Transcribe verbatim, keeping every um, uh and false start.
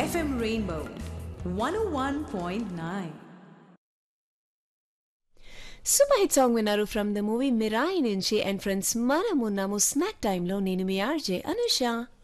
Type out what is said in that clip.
FM rainbow one ఓ one point nine. Super hit song విన్నారు from the movie Mirai నుంచి. And friends మనమున్నాము snack టైంలో. నేను మీ RJ Anusha.